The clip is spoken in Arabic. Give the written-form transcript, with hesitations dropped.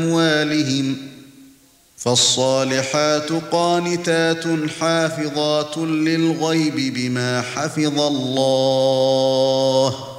أموالهم فالصالحات قانتات حافظات للغيب بما حفظ الله